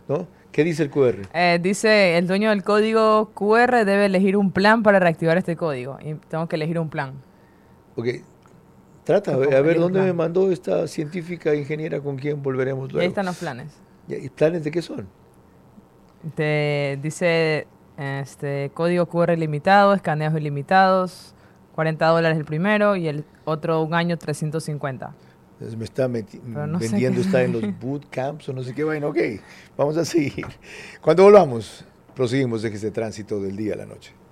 ¿no? ¿Qué dice el QR? Dice, el dueño del código QR debe elegir un plan para reactivar este código. Y tengo que elegir un plan. Ok, trata, Lo a pongo, ver elijo dónde me plan. mandó esta científica ingeniera con quien volveremos Y ahí luego. están los planes. ¿Y planes de qué son? Dice, código QR ilimitado, escaneos ilimitados, $40 el primero y el otro un año 350. Entonces me está Pero no sé qué. vendiendo, está en los bootcamps o no sé qué vaina. Ok, vamos a seguir. Cuando volvamos, proseguimos de este tránsito del día a la noche.